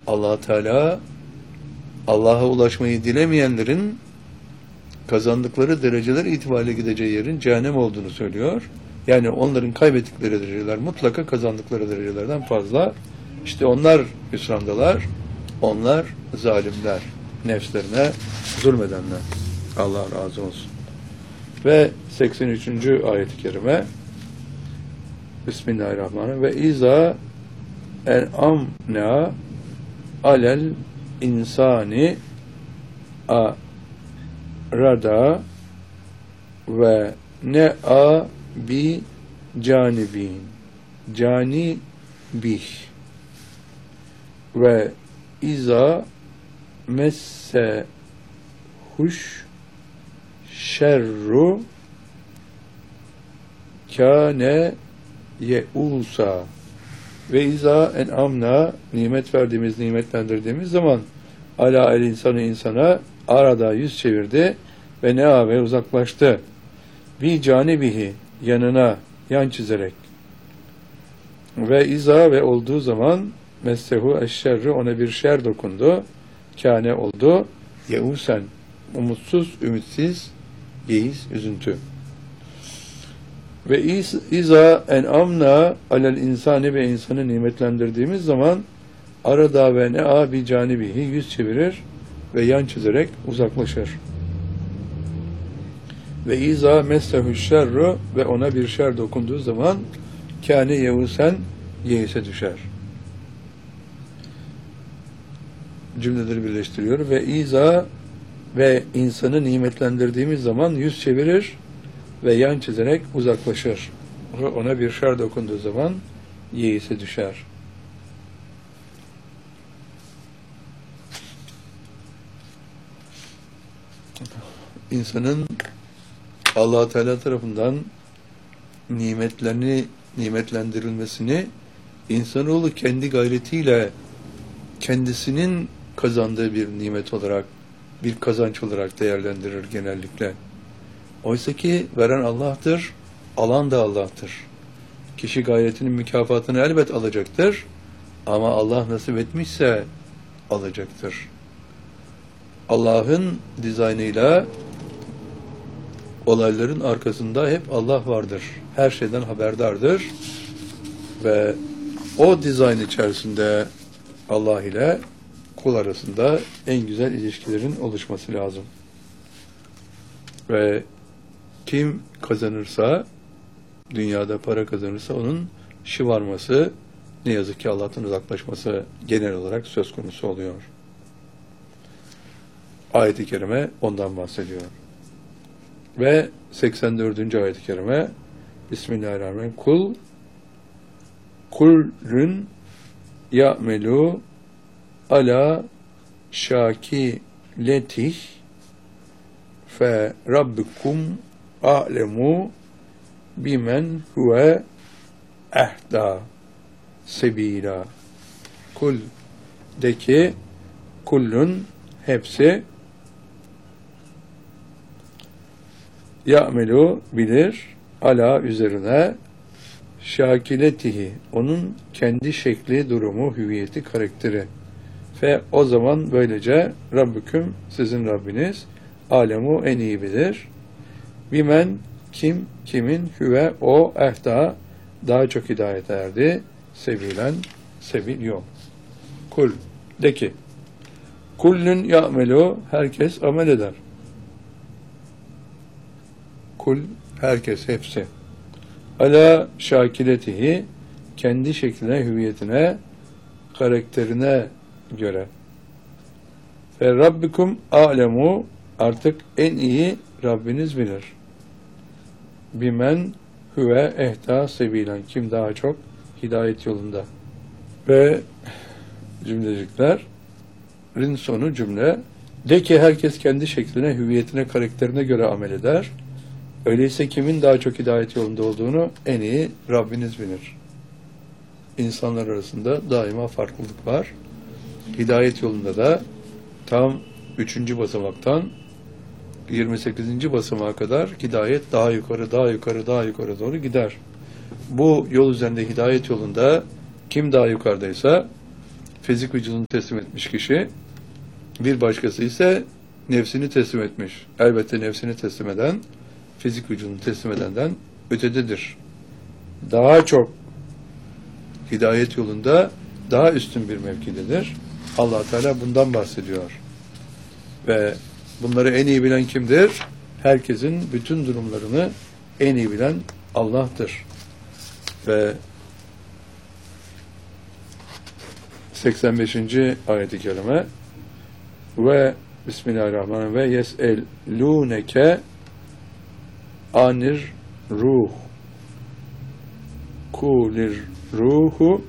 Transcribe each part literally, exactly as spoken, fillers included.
Allah Teala Allah'a ulaşmayı dilemeyenlerin kazandıkları dereceler itibariyle gideceği yerin cehennem olduğunu söylüyor. Yani onların kaybettikleri dereceler mutlaka kazandıkları derecelerden fazla. İşte onlar hüsrandalar, onlar zalimler, nefslerine zulmedenler. Allah razı olsun. Ve seksen üçüncü ayet-i kerime Bismillahirrahmanirrahim. Ve iza en'amna alel insani a rada ve ne a bi canibin canibih ve iza messe huş şerru kâne yeusa ve iza en'amna nimet verdiğimiz, nimetlendirdiğimiz zaman ala el insanı insana arada yüz çevirdi ve nea ve uzaklaştı. Bi canibihi yanına yan çizerek ve iza ve olduğu zaman messehu eşşerri ona bir şer dokundu. Kâne oldu. Yeusen umutsuz, ümitsiz, yeis, üzüntü. Ve iza en'amna alel insani ve insanı nimetlendirdiğimiz zaman arada ve ne'a bi canibihi yüz çevirir ve yan çizerek uzaklaşır. Ve iza messehu şerru ve ona bir şer dokunduğu zaman kâne yeusen yeise düşer. Cümleleri birleştiriyor. Ve iza ve insanı nimetlendirdiğimiz zaman yüz çevirir ve yan çizerek uzaklaşır. Ve ona bir şer dokunduğu zaman yeise düşer. İnsanın Allah Teala tarafından nimetlerini nimetlendirilmesini insanoğlu kendi gayretiyle kendisinin kazandığı bir nimet olarak, bir kazanç olarak değerlendirir genellikle. Oysa ki veren Allah'tır, alan da Allah'tır. Kişi gayretinin mükafatını elbet alacaktır ama Allah nasip etmişse alacaktır. Allah'ın dizaynıyla olayların arkasında hep Allah vardır. Her şeyden haberdardır. Ve o dizayn içerisinde Allah ile kul arasında en güzel ilişkilerin oluşması lazım. Ve kim kazanırsa, dünyada para kazanırsa onun şımarması, ne yazık ki Allah'tan uzaklaşması genel olarak söz konusu oluyor. Ayet-i kerime ondan bahsediyor. Ve seksen dördüncü ayet-i kerime Bismillahirrahmanirrahim. Kul kullün ya'melu ala şakiletih fe rabbukum a'lemu bimen huve ehda sebila. Kul de ki kullun hepsi ya'melu bilir ala üzerine şakiletihi onun kendi şekli, durumu, hüviyeti, karakteri. Ve o zaman böylece Rabbüküm sizin Rabbiniz alemu en iyi bilir. Bimen kim kimin hüve o ehda daha çok hidayet erdi. Sebilen sebil yol. Kul de ki kullün ya'melu herkes amel eder. Kul herkes hepsi. Ala şakiletihi kendi şekline, hüviyetine, karakterine göre. Ve Rabbikum alemu artık en iyi Rabbiniz bilir. Bimen huve ehda sebilen kim daha çok hidayet yolunda. Ve cümleciklerin sonu cümle de ki herkes kendi şekline, hüviyetine, karakterine göre amel eder. Öyleyse kimin daha çok hidayet yolunda olduğunu en iyi Rabbiniz bilir. İnsanlar arasında daima farklılık var. Hidayet yolunda da tam üçüncü basamaktan yirmi sekizinci basamağa kadar hidayet daha yukarı, daha yukarı, daha yukarı doğru gider. Bu yol üzerinde hidayet yolunda kim daha yukarıdaysa fizik vücudunu teslim etmiş kişi, bir başkası ise nefsini teslim etmiş. Elbette nefsini teslim eden, fizik vücudunu teslim edenden ötededir. Daha çok hidayet yolunda daha üstün bir mevkidedir. Allah Teala bundan bahsediyor. Ve bunları en iyi bilen kimdir? Herkesin bütün durumlarını en iyi bilen Allah'tır. Ve seksen beşinci ayet-i kerime ve Bismillahirrahmanirrahim ve yes'elûneke anir ruh kulir ruhu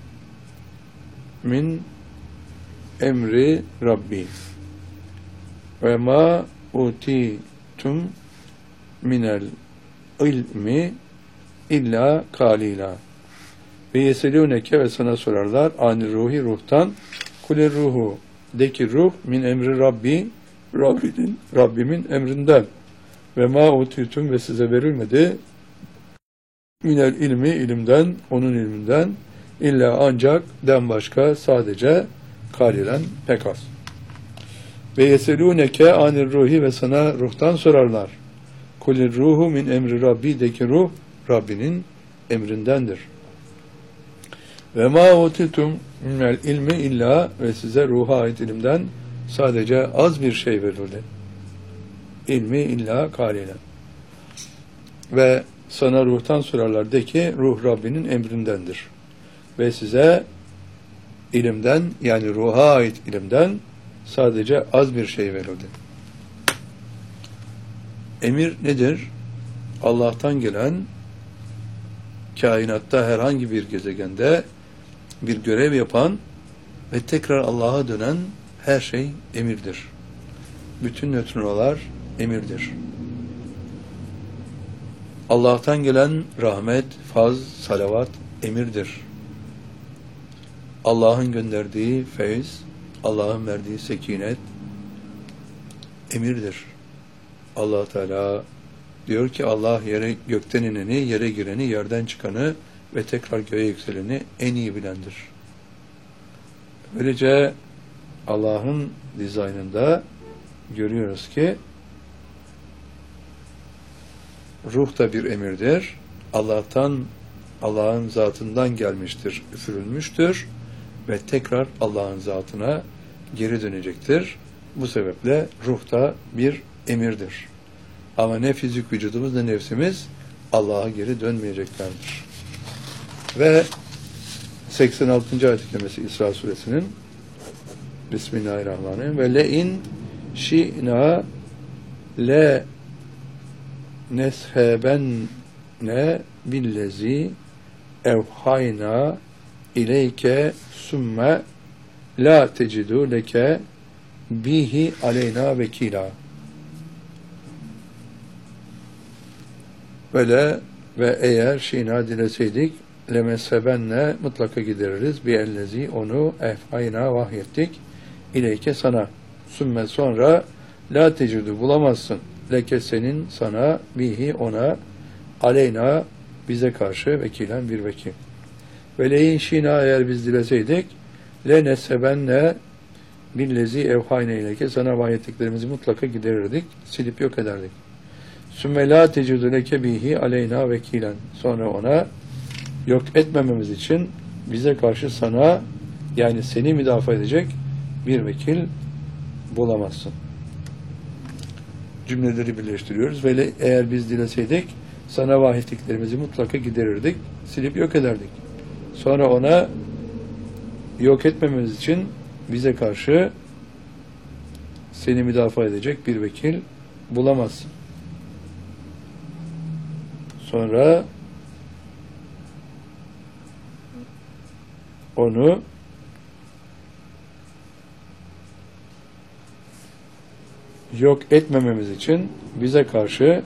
min emri Rabbi ve ma utitum minel ilmi illa kalila ve yeselûneke ve sana sorarlar anir ruhi ruhtan kulir ruhu de ki ruh min emri Rabbi Rabbinin, Rabbimin emrinden ve ma utitum ve size verilmedi minel ilmi ilimden onun ilminden illa ancak den başka sadece kalilen pek az. Ve yeselûneke anir ruhi ve sana ruhtan sorarlar. Kulir ruhu min emri Rabbi de ki ruh Rabbinin emrindendir. Ve ma utitum minel ilmi illa ve size ruha ait ilimden sadece az bir şey verildi. İlmi illa kalilen. Ve sana ruhtan sorarlar de ki ruh Rabbinin emrindendir. Ve size ilimden yani ruha ait ilimden sadece az bir şey verildi. Emir nedir? Allah'tan gelen kainatta herhangi bir gezegende bir görev yapan ve tekrar Allah'a dönen her şey emirdir. Bütün nötrinolar emirdir. Allah'tan gelen rahmet, faz, salavat emirdir. Allah'ın gönderdiği feyz, Allah'ın verdiği sekinet emirdir. Allah Teala diyor ki Allah yere gökten ineni, yere gireni, yerden çıkanı ve tekrar göğe yükseleni en iyi bilendir. Böylece Allah'ın dizaynında görüyoruz ki ruh da bir emirdir. Allah'tan, Allah'ın zatından gelmiştir, üfürülmüştür ve tekrar Allah'ın zatına geri dönecektir. Bu sebeple ruh da bir emirdir. Ama ne fizik vücudumuz ne nefsimiz Allah'a geri dönmeyeceklerdir. Ve seksen altıncı ayet-i kerimesi İsra suresinin Bismillahirrahmanirrahim ve le'in şi'na le neshebenne billezi evhayna ileyke sümme la tecidu leke bihi aleyna vekila. Böyle ve eğer şina dileseydik lemeshebenne mutlaka gideririz. Bi ellezi onu efhayna vahyettik ileyke sana. Sümme sonra la tecidu bulamazsın. Leke senin sana bihi ona aleyna bize karşı vekilen bir vekil. Ve leyin şina eğer biz dileseydik le nesebenne billezi evhayne ileke sana vahyettiklerimizi mutlaka giderirdik. Silip yok ederdik. Sümme la tecidu leke bihi aleyna vekilen. Sonra ona yok etmememiz için bize karşı sana yani seni müdafaa edecek bir vekil bulamazsın. Cümleleri birleştiriyoruz. Ve eğer biz dileseydik sana vahyettiklerimizi mutlaka giderirdik. Silip yok ederdik. Sonra ona yok etmememiz için bize karşı seni müdafaa edecek bir vekil bulamazsın. Sonra onu yok etmememiz için bize karşı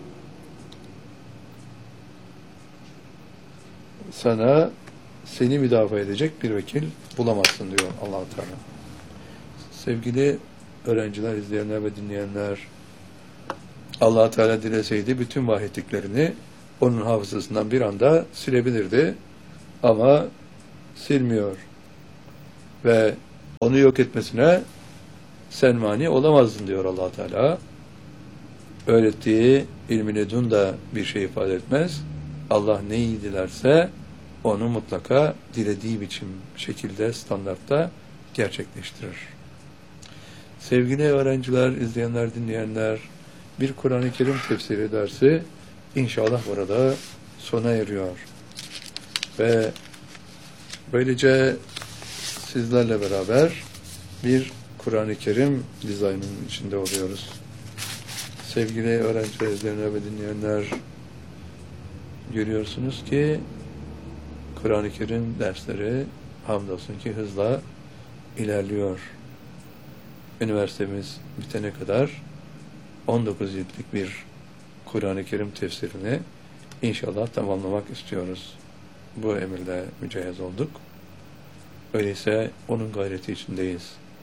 sana seni müdafaa edecek bir vekil bulamazsın diyor Allah-u Teala. Sevgili öğrenciler, izleyenler ve dinleyenler, Allah-u Teala dileseydi bütün vahyettiklerini onun hafızasından bir anda silebilirdi. Ama silmiyor. ve onu yok etmesine sen mani olamazdın diyor Allah Teala. Öğrettiği ilmi ledun da bir şey ifade etmez. Allah neyi dilerse onu mutlaka dilediği biçim, şekilde, standartta gerçekleştirir. Sevgili öğrenciler, izleyenler, dinleyenler, bir Kur'an-ı Kerim tefsiri dersi inşallah burada sona eriyor. Ve böylece sizlerle beraber bir Kur'an-ı Kerim dizaynının içinde oluyoruz. Sevgili öğrenciler, izleyenler ve dinleyenler, görüyorsunuz ki Kur'an-ı Kerim dersleri hamdolsun ki hızla ilerliyor. Üniversitemiz bitene kadar on dokuz ciltlik bir Kur'an-ı Kerim tefsirini inşallah tamamlamak istiyoruz. Bu emirle mücehhez olduk. Öyleyse onun gayreti içindeyiz.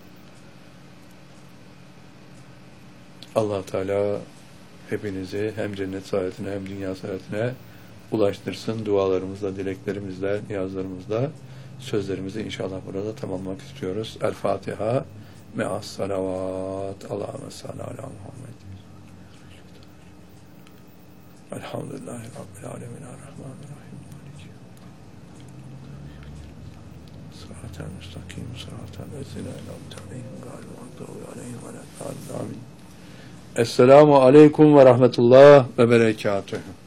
Allah Teala hepinizi hem cennet saadetine hem dünya saadetine ulaştırsın. Dualarımızla, dileklerimizle, niyazlarımızla sözlerimizi inşallah burada tamamlamak istiyoruz. El Fatiha me'as salavat. Allahümme salli ala Muhammed. Elhamdülillahi Rabbil alemin. Errahmanirrahim. Sıratel müstakim. Sıratel lezine en'amte aleyhim gâlib mağdûbi aleyhim ve lâ. Amin. Esselamu aleyküm ve rahmetullah ve berekatühü.